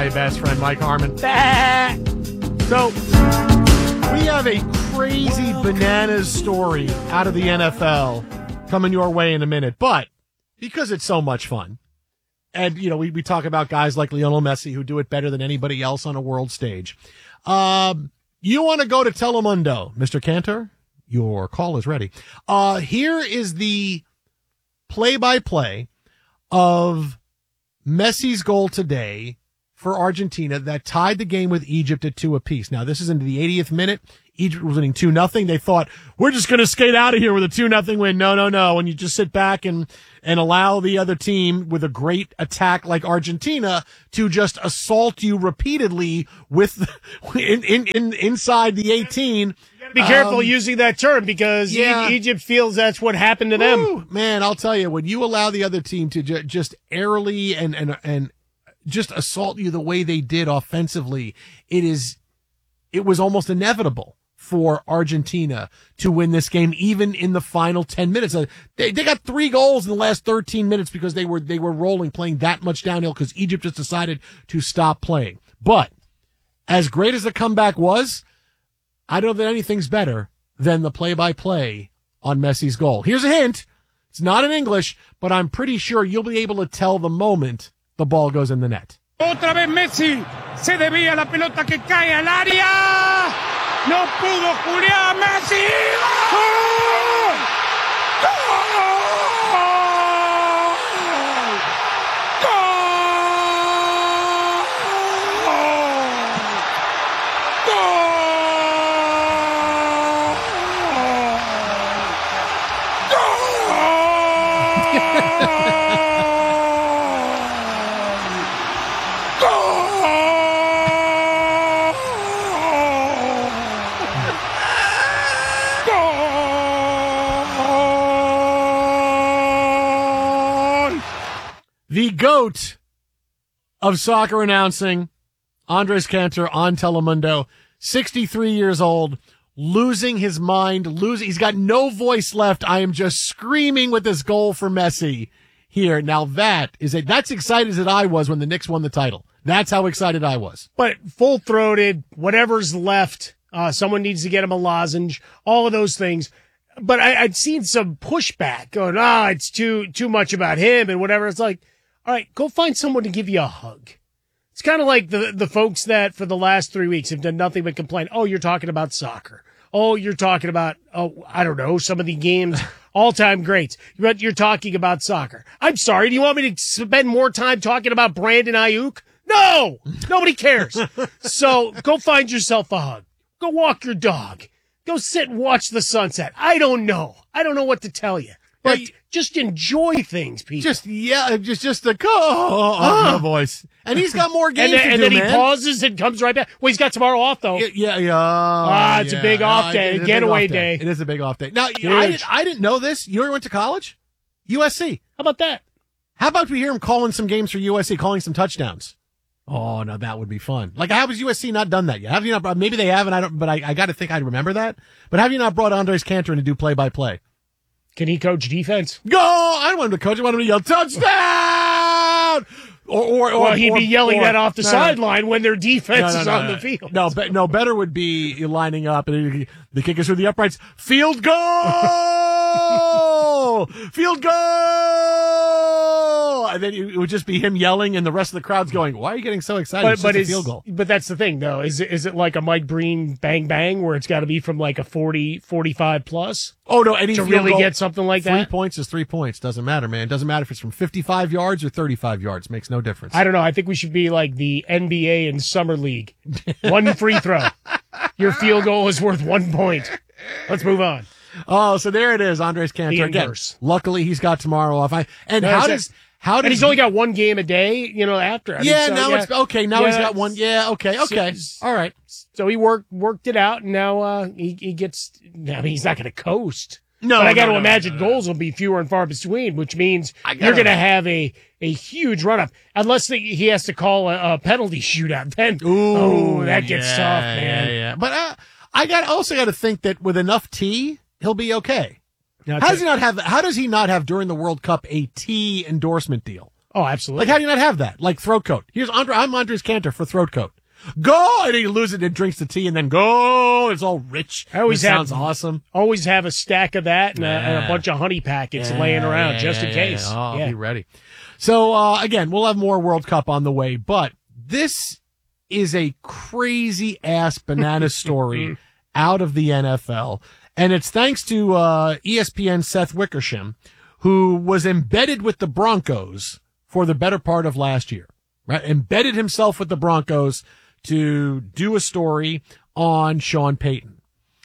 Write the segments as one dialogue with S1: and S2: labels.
S1: my best friend, Mike Harmon. So, we have a crazy bananas story out of the NFL coming your way in a minute. But because it's so much fun, and, you know, we talk about guys like Lionel Messi who do it better than anybody else on a world stage. You want to go to Telemundo, Mr. Cantor? Your call is ready. Here is the play-by-play of Messi's goal today for Argentina that tied the game with Egypt at 2 apiece. Now, this is into the 80th minute. Egypt was winning 2-0. They thought, we're just going to skate out of here with a 2-0 win. No. And you just sit back and allow the other team with a great attack like Argentina to just assault you repeatedly with inside the 18.
S2: Be careful using that term because Egypt feels that's what happened to them.
S1: Man, I'll tell you, when you allow the other team to just airily and just assault you the way they did offensively, it was almost inevitable for Argentina to win this game, even in the final 10 minutes. They got 3 goals in the last 13 minutes because they were rolling, playing that much downhill because Egypt just decided to stop playing. But as great as the comeback was, I don't know that anything's better than the play-by-play on Messi's goal. Here's a hint. It's not in English, but I'm pretty sure you'll be able to tell the moment the ball goes in the net.
S3: Otra vez Messi, se desvía la pelota que cae al área, no pudo Julián Messi, ¡gol!
S1: The GOAT of soccer announcing, Andres Cantor on Telemundo, 63 years old, losing his mind, he's got no voice left. I am just screaming with this goal for Messi here. Now that's excited as I was when the Knicks won the title. That's how excited I was.
S2: But full-throated, whatever's left, someone needs to get him a lozenge, all of those things. But I'd seen some pushback going, it's too much about him and whatever. It's like, all right, go find someone to give you a hug. It's kind of like the folks that for the last 3 weeks have done nothing but complain. Oh, you're talking about soccer. Oh, you're talking about, I don't know, some of the games, all-time greats. But you're talking about soccer. I'm sorry, do you want me to spend more time talking about Brandon Ayuk? No! Nobody cares. So go find yourself a hug. Go walk your dog. Go sit and watch the sunset. I don't know. I don't know what to tell you. But just enjoy things, people.
S1: Just the go voice. And he's got more games to do,
S2: and then he
S1: man.
S2: pauses and comes right back. Well, he's got tomorrow off, though. It's a big off day, getaway day.
S1: It is a big off day. Now, I didn't know this. You ever went to college? USC.
S2: How about that?
S1: How about we hear him calling some games for USC, calling some touchdowns? Oh, no, that would be fun. Like, how has USC not done that yet? Have you not? Maybe they haven't. But I got to think I'd remember that. But have you not brought Andres Cantor in to do play-by-play?
S2: Can he coach defense?
S1: Go! I don't want him to coach. I want him to yell touchdown. Or
S2: he'd be yelling that off the sideline when their defense is on the field.
S1: No, better would be lining up and the kick is through the uprights. Field goal! Field goal! And then it would just be him yelling and the rest of the crowd's going, why are you getting so excited? But it's a field goal.
S2: But that's the thing, though. Is it like a Mike Breen bang bang where it's got to be from like a 40, 45 plus?
S1: Oh, no, any
S2: to really get something like that?
S1: 3 points is 3 points. Doesn't matter, man. Doesn't matter if it's from 55 yards or 35 yards. Makes no difference.
S2: I don't know. I think we should be like the NBA and Summer League. One free throw. Your field goal is worth 1 point. Let's move on.
S1: Oh, so there it is, Andres Cantor. Again, luckily he's got tomorrow off. And he's only got one game a day, after. It's okay. Now he's got one. Yeah, okay. All right.
S2: So he worked it out, and now he gets. I mean, he's not going to coast.
S1: No,
S2: but I got to imagine goals will be fewer and far between, which means you're going to have a huge run up, unless he has to call a penalty shootout. Then, that gets tough, man.
S1: Yeah. But I also got to think that with enough tea, he'll be okay. How does he not have during the World Cup a tea endorsement deal?
S2: Oh, absolutely.
S1: Like, how do you not have that? Like, throat coat. I'm Andres Cantor for throat coat. Go! And he loses it and drinks the tea and then go! It's all rich. Sounds awesome.
S2: Always have a stack of that and a bunch of honey packets laying around just in case.
S1: Oh, I'll be ready. So, again, we'll have more World Cup on the way, but this is a crazy ass banana story out of the NFL. And it's thanks to ESPN's Seth Wickersham, who was embedded with the Broncos for the better part of last year, right? Embedded himself with the Broncos to do a story on Sean Payton.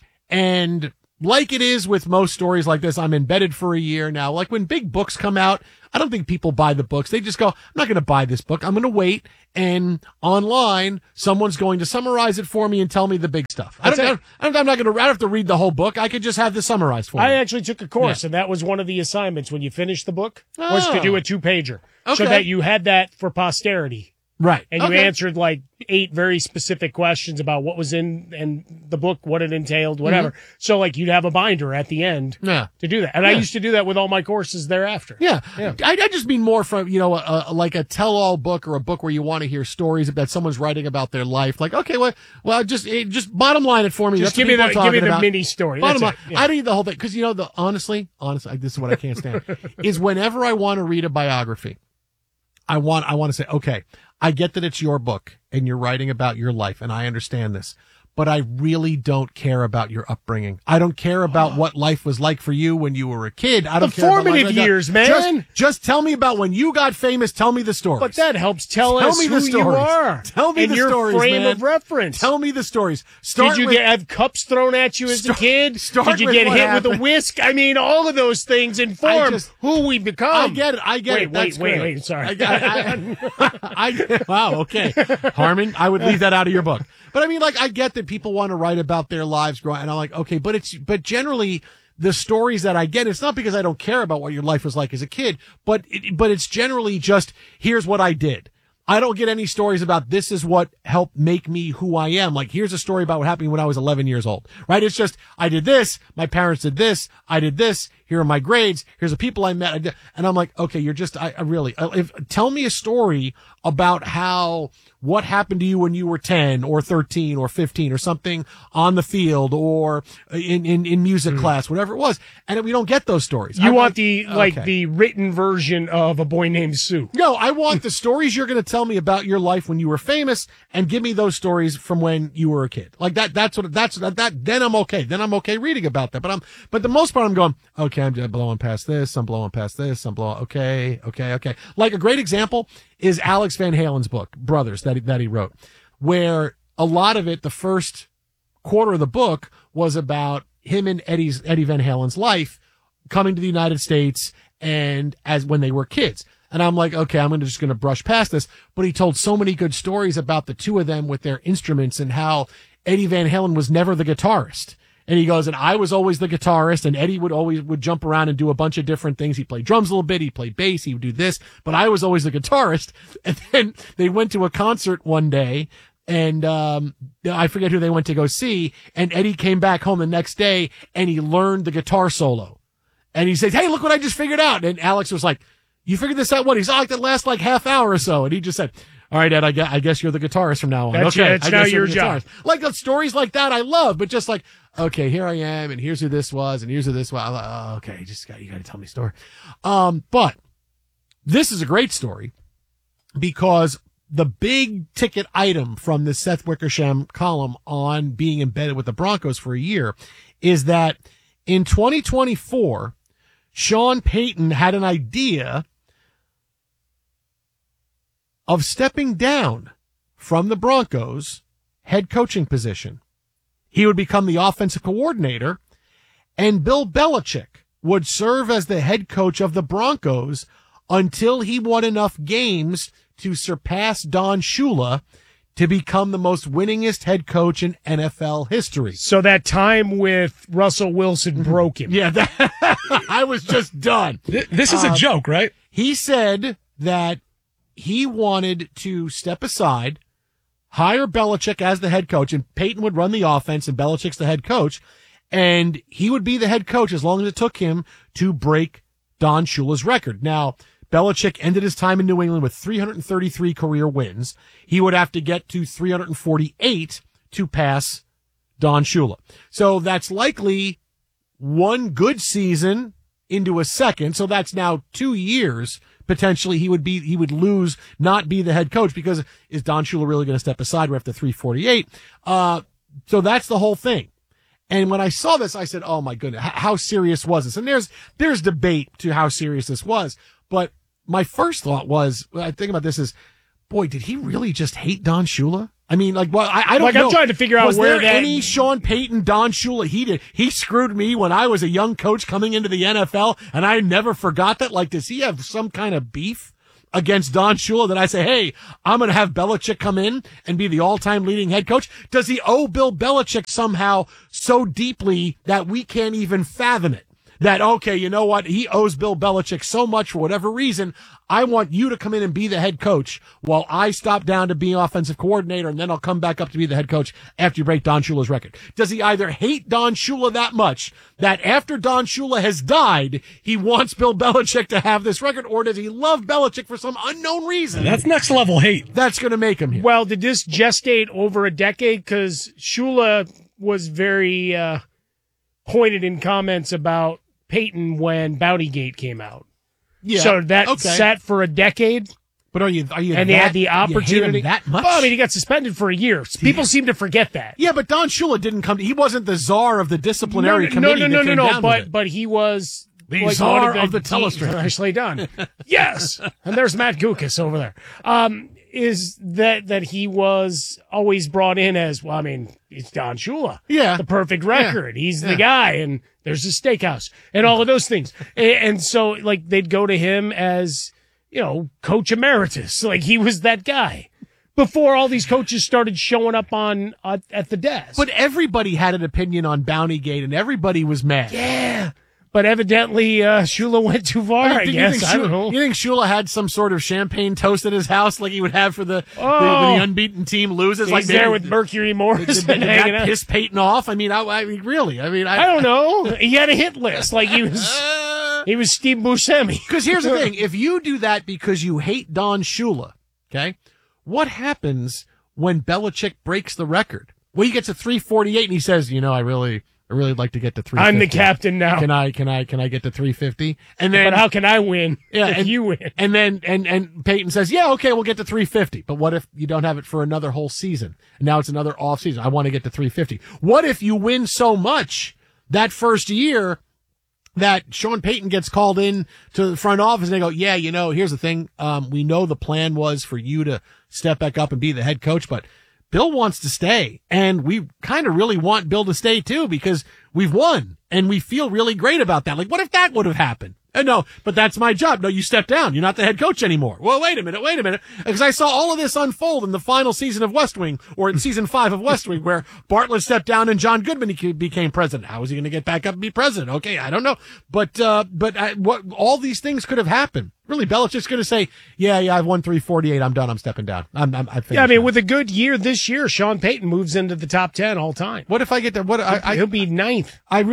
S1: And like it is with most stories like this, I'm embedded for a year now. Like when big books come out, I don't think people buy the books. They just go, I'm not going to buy this book. I'm going to wait. And online, someone's going to summarize it for me and tell me the big stuff. I'm not going to have to read the whole book. I could just have this summarized for me.
S2: I actually took a course, and that was one of the assignments when you finished the book, was to do a 2-pager. So that you had that for posterity.
S1: Right.
S2: And you answered like 8 very specific questions about what was in the book, what it entailed, whatever. Mm-hmm. So like you'd have a binder at the end to do that. And I used to do that with all my courses thereafter.
S1: Yeah. I just mean more from, like a tell-all book or a book where you want to hear stories that someone's writing about their life. Like, okay, well, just bottom line it for me.
S2: Just give me the mini story.
S1: Bottom line. Yeah. I don't need the whole thing. Cause honestly, this is what I can't stand is whenever I want to read a biography, I want to say, okay, I get that it's your book and you're writing about your life, and I understand this, but I really don't care about your upbringing. I don't care about what life was like for you when you were a kid. I don't care about
S2: formative years, man.
S1: Just tell me about when you got famous. Tell me the stories.
S2: But that helps tell us
S1: me
S2: who you are.
S1: Tell me
S2: and
S1: the
S2: your
S1: stories,
S2: frame
S1: man.
S2: of reference.
S1: Tell me the stories.
S2: Did you have cups thrown at you as a kid? Did you get hit with a whisk? I mean, all of those things inform who we become.
S1: I get it.
S2: Wait. Sorry.
S1: Wow. Okay, Harmon, I would leave that out of your book. But I mean, like, I get that people want to write about their lives growing, and I'm like, okay, but generally the stories that I get, it's not because I don't care about what your life was like as a kid, but it's generally just, here's what I did. I don't get any stories about this is what helped make me who I am. Like, here's a story about what happened when I was 11 years old, right? It's just, I did this, my parents did this, I did this, here are my grades, here's the people I met. And I'm like, okay, you're just, tell me a story about what happened to you when you were 10 or 13 or 15 or something on the field or in music class, whatever it was. And we don't get those stories.
S2: You want the written version of A Boy Named Sue.
S1: No, I want the stories you're going to tell me about your life when you were famous, and give me those stories from when you were a kid. Like that, then I'm okay. Then I'm okay reading about that. But the most part I'm going, okay, I'm just blowing past this. Okay. Like a great example is Alex Van Halen's book, Brothers, that he wrote, where a lot of it, the first quarter of the book was about him and Eddie Van Halen's life coming to the United States and as when they were kids. And I'm like, okay, I'm just going to brush past this. But he told so many good stories about the two of them with their instruments and how Eddie Van Halen was never the guitarist. And he goes, and I was always the guitarist, and Eddie would jump around and do a bunch of different things. He played drums a little bit, he played bass, he would do this, but I was always the guitarist. And then they went to a concert one day, and I forget who they went to go see, and Eddie came back home the next day, and he learned the guitar solo. And he says, hey, look what I just figured out. And Alex was like, you figured this out? What? He's like, that lasts like half hour or so. And he just said, all right, Ed, I guess you're the guitarist from now on.
S2: That's now your job.
S1: Like the stories like that I love, but just like, okay, here I am, and here's who this was, and here's who this was. I'm like, oh, okay, you got to tell me a story. But this is a great story because the big ticket item from the Seth Wickersham column on being embedded with the Broncos for a year is that in 2024, Sean Payton had an idea of stepping down from the Broncos head coaching position. He would become the offensive coordinator, and Bill Belichick would serve as the head coach of the Broncos until he won enough games to surpass Don Shula to become the most winningest head coach in NFL history.
S2: So that time with Russell Wilson broke him.
S1: Yeah, I was just done.
S4: This is a joke, right?
S1: He said that he wanted to step aside, hire Belichick as the head coach, and Peyton would run the offense and Belichick's the head coach, and he would be the head coach as long as it took him to break Don Shula's record. Now, Belichick ended his time in New England with 333 career wins. He would have to get to 348 to pass Don Shula. So that's likely one good season into a second. So that's now 2 years. Potentially he would lose, not be the head coach, because is Don Shula really going to step aside after 348? So that's the whole thing. And when I saw this, I said, oh my goodness, how serious was this? And there's debate to how serious this was. But my first thought was, when I think about this is, boy, did he really just hate Don Shula? I mean, I don't know.
S2: I'm trying to figure out
S1: was
S2: where
S1: there any Sean Payton, Don Shula? He screwed me when I was a young coach coming into the NFL, and I never forgot that. Like, does he have some kind of beef against Don Shula that I say, hey, I'm going to have Belichick come in and be the all-time leading head coach? Does he owe Bill Belichick somehow so deeply that we can't even fathom it? That, okay, you know what? He owes Bill Belichick so much for whatever reason. I want you to come in and be the head coach while I stop down to being offensive coordinator, and then I'll come back up to be the head coach after you break Don Shula's record. Does he either hate Don Shula that much that after Don Shula has died, he wants Bill Belichick to have this record, or does he love Belichick for some unknown reason?
S4: That's next level hate.
S1: That's going to make him here.
S2: Well, did this gestate over a decade? Because Shula was very pointed in comments about Peyton when Bountygate came out.
S1: Yeah.
S2: So that sat for a decade.
S1: But are you?
S2: And he had the opportunity.
S1: You hate him that much?
S2: Well, I mean, he got suspended for a year. People seem to forget that.
S1: Yeah, but Don Shula didn't come. He wasn't the czar of the disciplinary committee.
S2: No. But he was
S1: the czar of the telestream.
S2: Nicely done. Yes. And there's Matt Gukas over there. Is that he was always brought in as, well, I mean, it's Don Shula.
S1: Yeah.
S2: The perfect record. Yeah. He's the guy, and there's a steakhouse and all of those things. And so, like, they'd go to him as, you know, coach emeritus. Like, he was that guy before all these coaches started showing up at the desk.
S1: But everybody had an opinion on Bountygate, and everybody was mad.
S2: Yeah. But evidently, Shula went too far, I guess. I don't know.
S1: You think Shula had some sort of champagne toast at his house like he would have for the unbeaten team loses?
S2: He's
S1: like
S2: there with Mercury Morris.
S1: Did that piss Peyton off? I mean, really? I mean,
S2: I don't know. He had a hit list. Like he was Steve Buscemi.
S1: Because here's the thing. If you do that because you hate Don Shula, okay, what happens when Belichick breaks the record? Well, he gets to 348 and he says, you know, I really like to get to 350.
S2: I'm the captain now.
S1: Can I get to 350? And then,
S2: but how can I win?
S1: Yeah,
S2: if you win.
S1: And then and Peyton says, yeah, okay, we'll get to 350. But what if you don't have it for another whole season? And now it's another off season. I want to get to 350. What if you win so much that first year that Sean Payton gets called in to the front office and they go, yeah, you know, here's the thing. We know the plan was for you to step back up and be the head coach, but Bill wants to stay, and we kind of really want Bill to stay too because we've won, and we feel really great about that. Like, what if that would have happened? No, but that's my job. No, you step down. You're not the head coach anymore. Well, wait a minute. Because I saw all of this unfold in the final season of West Wing, or in season 5 of West Wing, where Bartlett stepped down and John Goodman became president. How was he going to get back up and be president? Okay, I don't know. But what all these things could have happened. Really, Belichick's going to say, yeah, I've won 348. I'm done. I'm stepping down.
S2: I mean, with a good year this year, Sean Payton moves into the top 10 all time.
S1: What if I get there?
S2: He'll be 9th.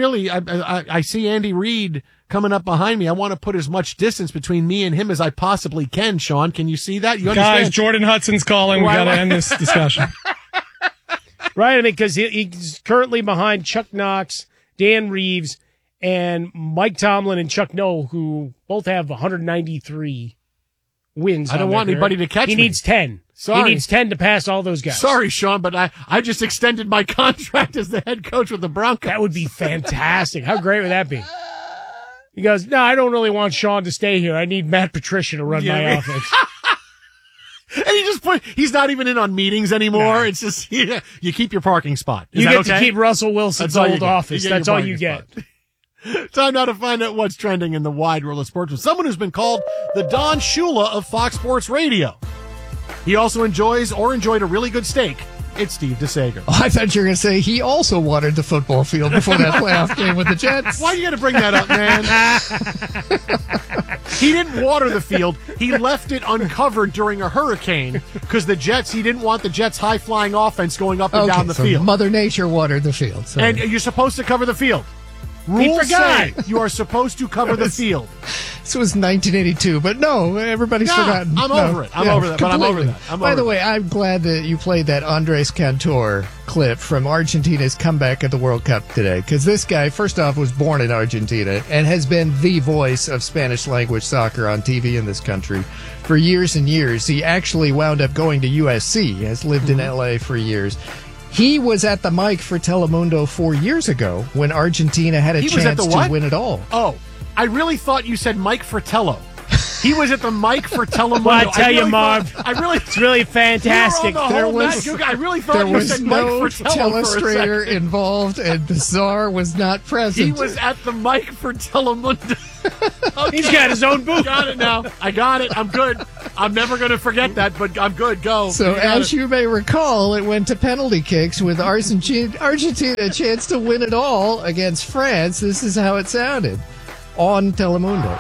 S1: I see Andy Reid coming up behind me. I want to put as much distance between me and him as I possibly can, Sean. Can you see that? You understand?
S4: Guys, Jordan Hudson's calling. We got to end this discussion.
S2: Right? I mean, because he's currently behind Chuck Knox, Dan Reeves, and Mike Tomlin and Chuck Noll, who both have 193 wins.
S1: I don't want anybody to catch me.
S2: He needs 10.
S1: Sorry.
S2: He needs 10 to pass all those guys.
S1: Sorry, Sean, but I just extended my contract as the head coach with the Broncos.
S2: That would be fantastic. How great would that be? He goes, no, I don't really want Sean to stay here. I need Matt Patricia to run my offense.
S1: And he's not even in on meetings anymore. Nah. It's just, you keep your parking spot.
S2: You get to keep Russell Wilson's old office. That's all you get.
S1: Time now to find out what's trending in the wide world of sports with someone who's been called the Don Shula of Fox Sports Radio. He also enjoyed a really good steak. It's Steve DeSager.
S5: Oh, I thought you were going to say he also watered the football field before that playoff game with the Jets.
S1: Why are you going to bring that up, man? He didn't water the field. He left it uncovered during a hurricane because he didn't want the Jets' high-flying offense going up and down the field.
S5: Mother Nature watered the field.
S1: And you're supposed to cover the field. Rules say
S2: forgot.
S1: you are supposed to cover the field.
S5: This was 1982, but no, everybody's forgotten.
S1: I'm
S5: No.
S1: over it. I'm over that, but I'm over
S5: completely.
S1: that.
S5: By the way, I'm glad that you played that Andres Cantor clip from Argentina's comeback at the World Cup today, because this guy, first off, was born in Argentina and has been the voice of Spanish-language soccer on TV in this country for years and years. He actually wound up going to USC, has lived in L.A. for years. He was at the mic for Telemundo 4 years ago when Argentina had a
S1: He was at
S5: chance
S1: the
S5: to
S1: what?
S5: win it all.
S1: Oh, I really thought you said Mike Fratello. He was at the mic for Telemundo.
S2: Well, I tell you,
S1: really
S2: Marv,
S1: thought- I really.
S2: It's really fantastic.
S1: You were on the
S5: There
S1: whole
S5: was-
S1: Matt Duke. I really thought
S5: There
S1: you
S5: was
S1: said
S5: no
S1: Mike Fratello for a
S5: telestrator
S1: second.
S5: involved, and Bizarre was not present.
S1: He was at the mic for Telemundo. Okay.
S2: He's got his own booth.
S1: Got it now. I got it. I'm good. I'm never going to forget that, but I'm good. Go.
S5: So,
S1: got
S5: as
S1: it.
S5: you may recall, it went to penalty kicks with Argentina a chance to win it all against France. This is how it sounded on Telemundo.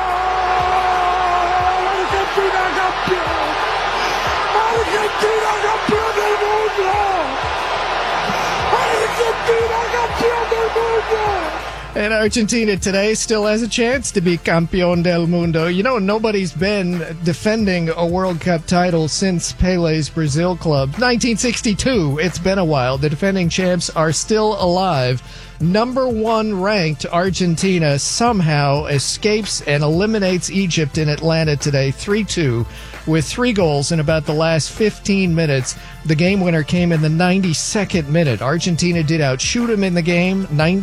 S3: Argentina campeón. Argentina campeón del mundo. Argentina campeón del mundo.
S5: And Argentina today still has a chance to be Campeón del Mundo. You know, nobody's been defending a World Cup title since Pele's Brazil club. 1962, it's been a while. The defending champs are still alive. Number 1 ranked Argentina somehow escapes and eliminates Egypt in Atlanta today, 3-2, with 3 goals in about the last 15 minutes. The game winner came in the 92nd minute. Argentina did outshoot them in the game,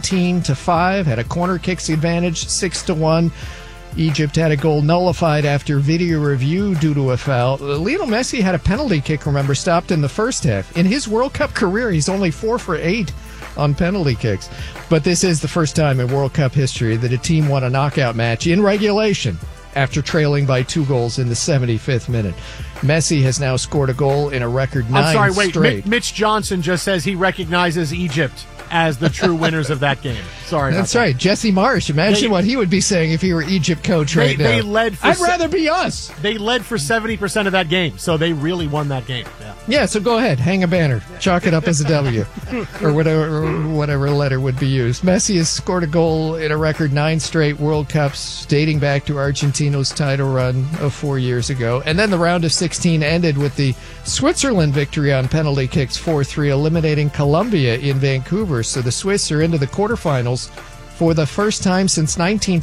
S5: 19-5, had a corner kicks advantage, 6-1. Egypt had a goal nullified after video review due to a foul. Lionel Messi had a penalty kick, remember, stopped in the first half. In his World Cup career, he's only 4 for 8 on penalty kicks. But this is the first time in World Cup history that a team won a knockout match in regulation after trailing by 2 goals in the 75th minute. Messi has now scored a goal in a record 9
S1: I'm sorry, wait.
S5: straight.
S1: Mitch Johnson just says he recognizes Egypt as the true winners of that game. Sorry about
S5: That's
S1: that.
S5: right. Jesse Marsh. Imagine what he would be saying if he were Egypt coach right now.
S1: They led for
S5: I'd rather be us.
S1: They led for 70% of that game, so they really won that game. Yeah.
S5: Yeah, so go ahead, hang a banner, chalk it up as a W, or whatever letter would be used. Messi has scored a goal in a record 9 straight World Cups, dating back to Argentina's title run of 4 years ago. And then the round of 16 ended with the Switzerland victory on penalty kicks 4-3, eliminating Colombia in Vancouver. So the Swiss are into the quarterfinals for the first time since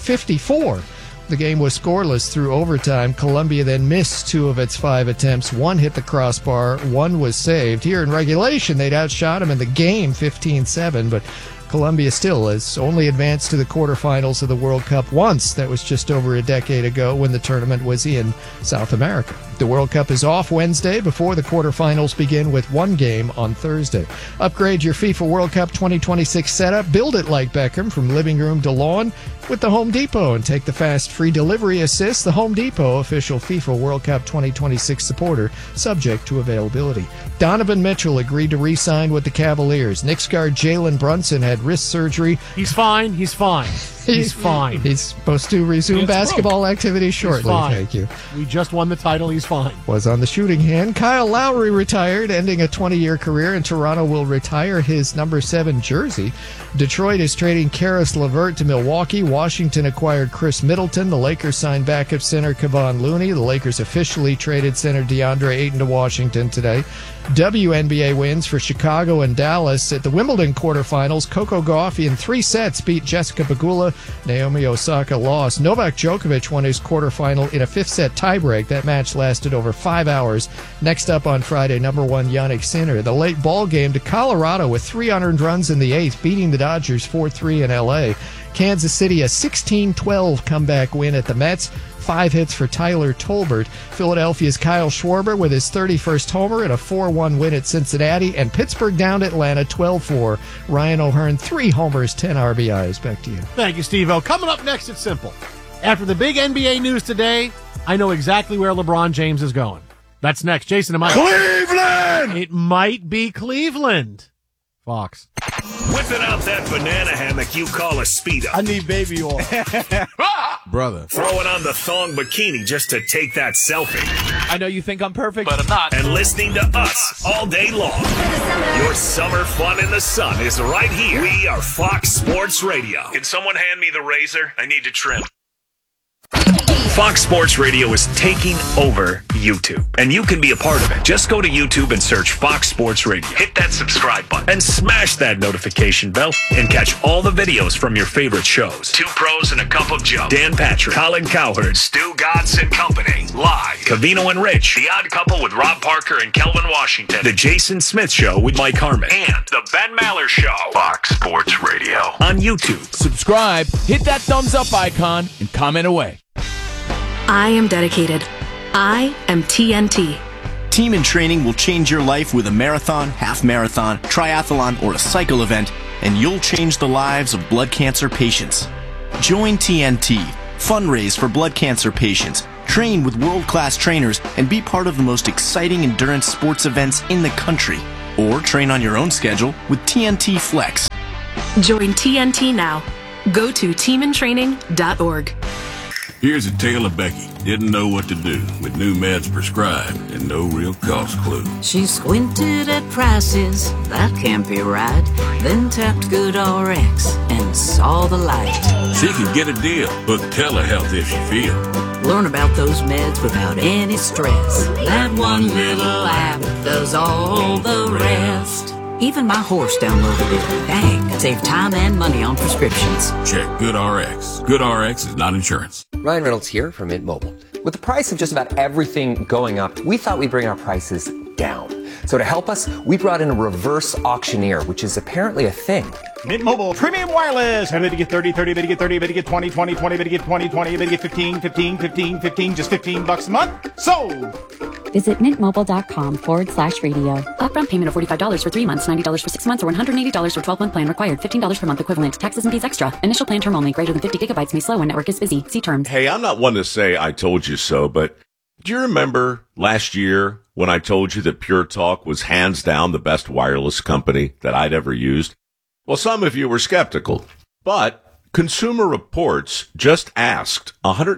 S5: 1954. The game was scoreless through overtime. Colombia then missed 2 of its 5 attempts. 1 hit the crossbar, 1 was saved. Here in regulation, they'd outshot them in the game 15-7, but Colombia still has only advanced to the quarterfinals of the World Cup once. That was just over a decade ago when the tournament was in South America. The World Cup is off Wednesday before the quarterfinals begin with 1 game on Thursday. Upgrade your FIFA World Cup 2026 setup. Build it like Beckham from living room to lawn with the Home Depot and take the fast free delivery assist. The Home Depot, official FIFA World Cup 2026 supporter, subject to availability. Donovan Mitchell agreed to re-sign with the Cavaliers. Knicks guard Jalen Brunson had wrist surgery.
S1: He's fine. He's fine. He's fine.
S5: He's supposed to resume basketball activity shortly.
S1: fine.
S5: Thank you.
S1: We just won the title. He's fine.
S5: Was on the shooting hand. Kyle Lowry retired, ending a 20-year career, and Toronto will retire his number 7 jersey. Detroit is trading Karis LeVert to Milwaukee. Washington acquired Chris Middleton. The Lakers signed backup center Kevon Looney. The Lakers officially traded center DeAndre Ayton to Washington today. WNBA wins for Chicago and Dallas. At the Wimbledon quarterfinals, Coco Gauff in 3 sets beat Jessica Pegula. Naomi Osaka lost. Novak Djokovic won his quarterfinal in a 5th-set tiebreak. That match lasted over 5 hours. Next up on Friday, number 1 Jannik Sinner. The late ball game to Colorado with 300 runs in the 8th, beating the Dodgers 4-3 in L.A. Kansas City, a 16-12 comeback win at the Mets. 5 hits for Tyler Tolbert. Philadelphia's Kyle Schwarber with his 31st homer and a 4-1 win at Cincinnati. And Pittsburgh down Atlanta 12-4. Ryan O'Hearn, 3 homers, 10 RBIs. Back to you.
S1: Thank you, Steve-O. Coming up next, it's simple. After the big NBA news today, I know exactly where LeBron James is going. That's next. Jason, am I?
S3: Cleveland!
S1: It might be Cleveland. Fox.
S6: Whipping out that banana hammock you call a Speedo.
S3: I need baby oil.
S7: Brother.
S6: Throwing on the thong bikini just to take that selfie.
S7: I know you think I'm perfect, but I'm not.
S6: And listening to us all day long. Your summer fun in the sun is right here. We are Fox Sports Radio. Can someone hand me the razor? I need to trim. Fox Sports Radio is taking over YouTube, and you can be a part of it. Just go to YouTube and search Fox Sports Radio. Hit that subscribe button and smash that notification bell and catch all the videos from your favorite shows. Two Pros and a Cup of Joe. Dan Patrick, Colin Cowherd, Stu Godson Company, live. Cavino and Rich, The Odd Couple with Rob Parker and Kelvin Washington. The Jason Smith Show with Mike Harmon. And The Ben Maller Show. Fox Sports Radio on YouTube.
S7: Subscribe, hit that thumbs up icon, and comment away.
S8: I am dedicated. I am TNT.
S9: Team in Training will change your life with a marathon, half marathon, triathlon, or a cycle event, and you'll change the lives of blood cancer patients. Join TNT, fundraise for blood cancer patients, train with world-class trainers, and be part of the most exciting endurance sports events in the country. Or train on your own schedule with TNT Flex.
S8: Join TNT now. Go to teamintraining.org.
S10: Here's a tale of Becky. Didn't know what to do with new meds prescribed and no real cost clue.
S11: She squinted at prices, that can't be right. Then tapped GoodRx and saw the light.
S10: She can get a deal. Book telehealth if you feel.
S11: Learn about those meds without any stress. That one little app does all the rest. Even my horse downloaded it. Dang, save time and money on prescriptions.
S10: Check GoodRx. GoodRx is not insurance.
S12: Ryan Reynolds here from Mint Mobile. With the price of just about everything going up, we thought we'd bring our prices down. So to help us, we brought in a reverse auctioneer, which is apparently a thing.
S3: Mint Mobile Premium Wireless. How to get 30, 30, to get 30, to get 20, 20, 20, to get 20, 20, to get 15, 15, 15, 15, just $15 a month. Sold!
S13: Visit mintmobile.com/radio. Upfront payment of $45 for 3 months, $90 for 6 months, or $180 for 12-month plan required. $15 per month equivalent. Taxes and fees extra. Initial plan term only. Greater than 50 gigabytes may slow when network is busy. See terms.
S14: Hey, I'm not one to say I told you so, but do you remember last year when I told you that Pure Talk was hands down the best wireless company that I'd ever used? Well, some of you were skeptical, but Consumer Reports just asked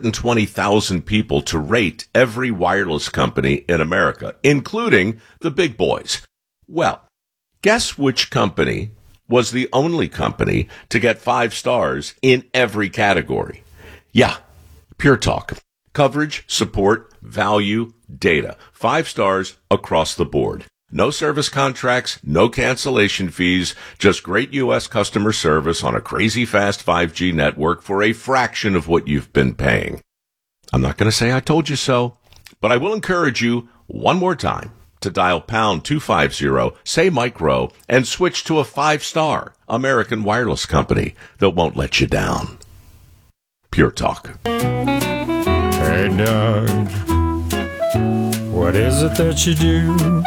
S14: 120,000 people to rate every wireless company in America, including the big boys. Well, guess which company was the only company to get 5 stars in every category? Yeah, Pure Talk. Coverage, support, value, data. 5 stars across the board. No service contracts, no cancellation fees, just great U.S. customer service on a crazy fast 5G network for a fraction of what you've been paying. I'm not going to say I told you so, but I will encourage you one more time to dial pound 250, say Micro, and switch to a 5-star American wireless company that won't let you down. Pure Talk.
S15: Hey, Doug, what is it that you do?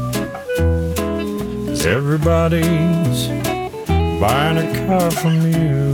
S15: Everybody's buying a car from you.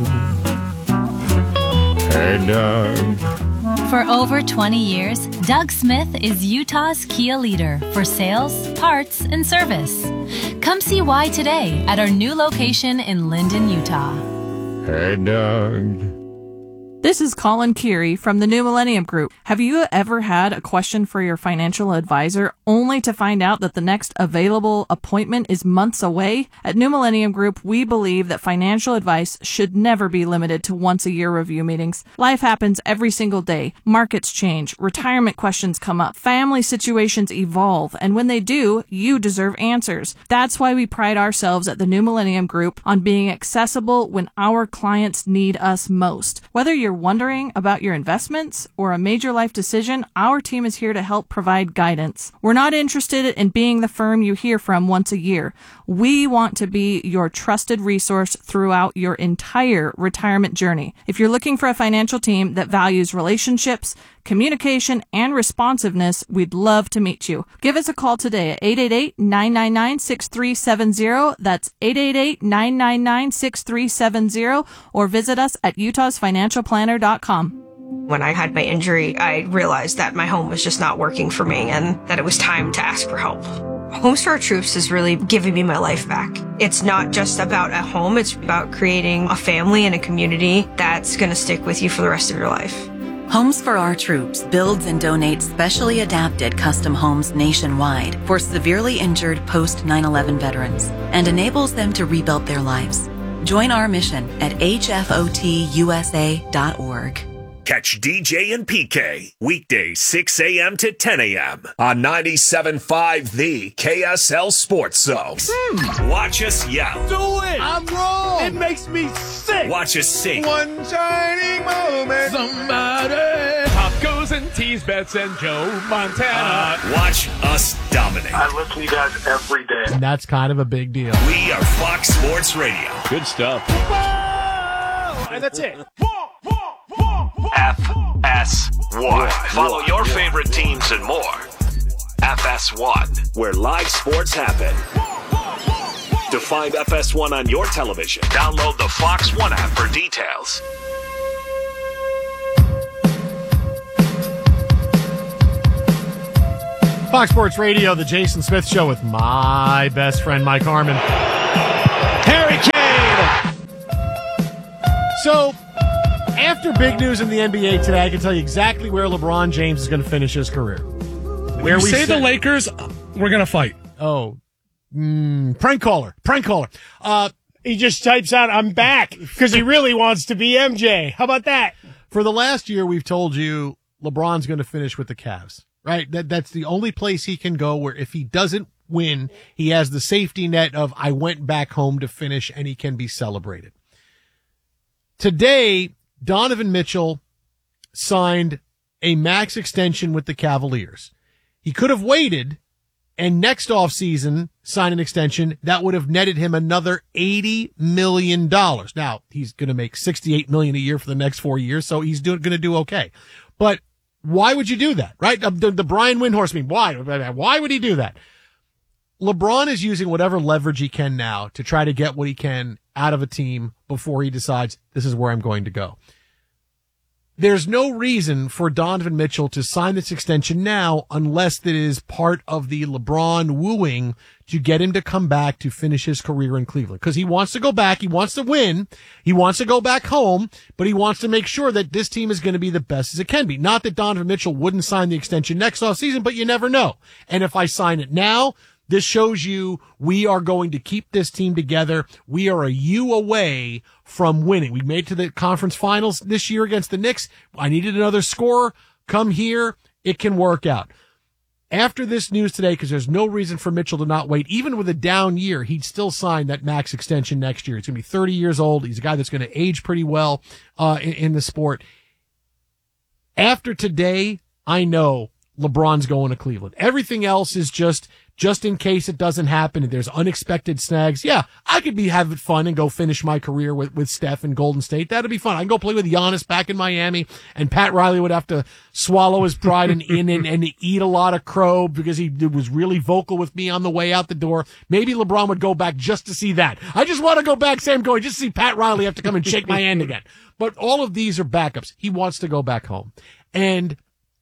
S15: Hey, Doug.
S16: For over 20 years, Doug Smith is Utah's Kia leader for sales, parts, and service. Come see why today at our new location in Linden, Utah.
S15: Hey, Doug.
S17: This is Colin Keary from the New Millennium Group. Have you ever had a question for your financial advisor only to find out that the next available appointment is months away? At New Millennium Group, we believe that financial advice should never be limited to once-a-year review meetings. Life happens every single day. Markets change, retirement questions come up, family situations evolve, and when they do, you deserve answers. That's why we pride ourselves at the New Millennium Group on being accessible when our clients need us most. Whether you're wondering about your investments or a major life decision, our team is here to help provide guidance. We're not interested in being the firm you hear from once a year. We want to be your trusted resource throughout your entire retirement journey. If you're looking for a financial team that values relationships, communication, and responsiveness, we'd love to meet you. Give us a call today at 888-999-6370. That's 888-999-6370, or visit us at utahsfinancialplanner.com.
S18: When I had my injury, I realized that my home was just not working for me and that it was time to ask for help. Homes for Our Troops is really giving me my life back. It's not just about a home, it's about creating a family and a community that's going to stick with you for the rest of your life.
S11: Homes for Our Troops builds and donates specially adapted custom homes nationwide for severely injured post 9/11 veterans and enables them to rebuild their lives. Join our mission at hfotusa.org.
S6: Catch DJ and PK weekdays 6 a.m. to 10 a.m. on 97.5 The KSL Sports Zone. Watch us yell.
S3: Do it! I'm wrong! It makes me sick!
S6: Watch us sing.
S3: One shining moment. Somebody. Pop goes and tease bets and Joe Montana.
S6: Watch us dominate.
S19: I listen to you guys every day.
S1: And that's kind of a big deal.
S6: We are Fox Sports Radio.
S14: Good stuff.
S2: And that's it.
S6: FS1. Follow your favorite teams and more. FS1, where live sports happen. To find FS1 on your television, download the Fox One app for details.
S1: Fox Sports Radio, the Jason Smith Show with my best friend, Mike Harmon. Harry Kane! So, after big news in the NBA today, I can tell you exactly where LeBron James is going to finish his career.
S4: Where we say the Lakers, we're going to fight.
S1: Oh. Prank caller.
S2: He just types out, I'm back, because he really wants to be MJ. How about that?
S1: For the last year, we've told you LeBron's going to finish with the Cavs, right? That's the only place he can go where if he doesn't win, he has the safety net of I went back home to finish and he can be celebrated. Today, Donovan Mitchell signed a max extension with the Cavaliers. He could have waited and next offseason sign an extension that would have netted him another $80 million. Now, he's going to make $68 million a year for the next 4 years, so he's going to do okay. But why would you do that, right? The Brian Windhorst meme. Why? Why would he do that? LeBron is using whatever leverage he can now to try to get what he can out of a team before he decides this is where I'm going to go. There's no reason for Donovan Mitchell to sign this extension now unless that is part of the LeBron wooing to get him to come back to finish his career in Cleveland. Because he wants to go back, he wants to win, he wants to go back home, but he wants to make sure that this team is going to be the best as it can be. Not that Donovan Mitchell wouldn't sign the extension next offseason, but you never know. And if I sign it now, this shows you we are going to keep this team together. We are a U away from winning. We made it to the conference finals this year against the Knicks. I needed another score. Come here. It can work out. After this news today, because there's no reason for Mitchell to not wait, even with a down year, he'd still sign that max extension next year. He's going to be 30 years old. He's a guy that's going to age pretty well in the sport. After today, I know LeBron's going to Cleveland. Everything else is just in case it doesn't happen and there's unexpected snags. Yeah, I could having fun and go finish my career with Steph in Golden State. That'd be fun. I can go play with Giannis back in Miami, and Pat Riley would have to swallow his pride and eat a lot of crow because he was really vocal with me on the way out the door. Maybe LeBron would go back just to see that. I just want to go back, Sam, going just to see Pat Riley have to come and shake my hand again. But all of these are backups. He wants to go back home. And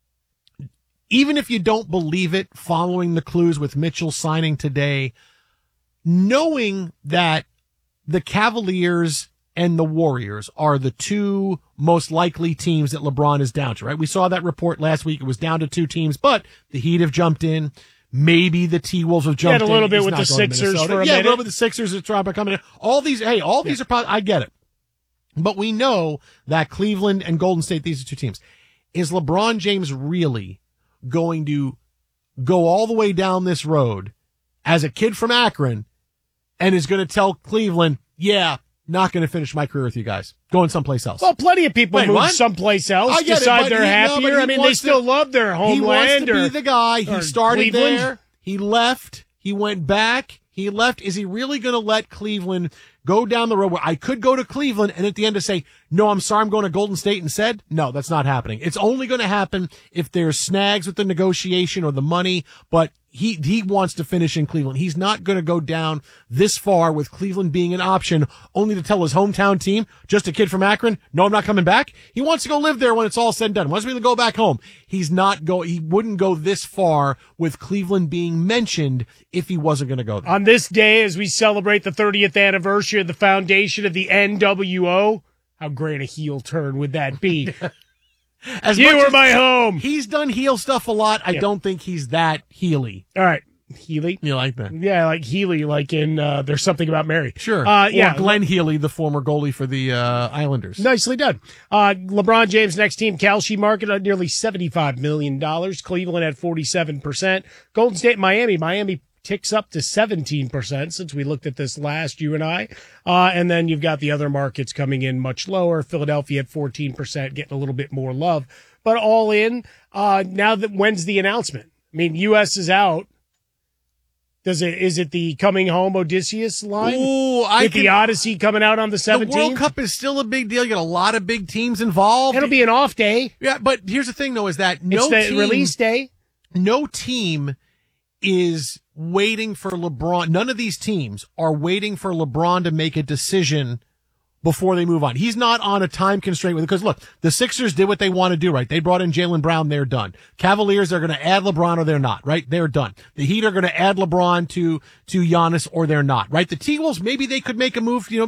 S1: even if you don't believe it, following the clues with Mitchell signing today, knowing that the Cavaliers and the Warriors are the two most likely teams that LeBron is down to, right? We saw that report last week. It was down to two teams, but the Heat have jumped in. Maybe the T-Wolves have jumped in.
S2: A little bit with the Sixers for a minute.
S1: Yeah, a little bit with the Sixers are trying to come in. All these are probably, I get it. But we know that Cleveland and Golden State, these are two teams. Is LeBron James really going to go all the way down this road as a kid from Akron and is going to tell Cleveland, yeah, not going to finish my career with you guys. Going someplace else.
S2: Well, plenty of people move someplace else, decide they're happier. They still love their homeland.
S1: He wants to be the guy. He started
S2: Cleveland.
S1: there. He left. He went back. He left. Is he really going to let Cleveland go down the road where I could go to Cleveland and at the end to say, no, I'm sorry, I'm going to Golden State instead. No, that's not happening. It's only going to happen if there's snags with the negotiation or the money, but he wants to finish in Cleveland. He's not going to go down this far with Cleveland being an option only to tell his hometown team, just a kid from Akron, no, I'm not coming back. He wants to go live there when it's all said and done. Wants me to go back home. He wouldn't go this far with Cleveland being mentioned if he wasn't going to go there.
S2: On this day, as we celebrate the 30th anniversary of the foundation of the NWO, how great a heel turn would that be? You were my home.
S1: He's done heel stuff a lot. I don't think he's that heely.
S2: All right. Healy?
S1: You like that?
S2: Yeah, I like Healy, like in There's Something About Mary.
S1: Sure.
S2: Yeah.
S1: Or Glenn Healy, the former goalie for the Islanders.
S2: Nicely done. LeBron James' next team, Kalshi market at nearly $75 million. Cleveland at 47%. Golden State, Miami ticks up to 17% since we looked at this last, you and I. And then you've got the other markets coming in much lower. Philadelphia at 14%, getting a little bit more love. But all in, now that when's the announcement? I mean, U.S. is out. Is it the coming home Odysseus line?
S1: Ooh,
S2: the Odyssey coming out on the 17th?
S1: The World Cup is still a big deal. You got a lot of big teams involved.
S2: It'll be an off day.
S1: Yeah, but here's the thing, though, is that
S2: release day.
S1: No team is waiting for LeBron. None of these teams are waiting for LeBron to make a decision before they move on. He's not on a time constraint with it because look, the Sixers did what they want to do, right? They brought in Jaylen Brown. They're done. Cavaliers are going to add LeBron or they're not, right? They're done. The Heat are going to add LeBron to Giannis or they're not, right? The T-Wolves, maybe they could make a move,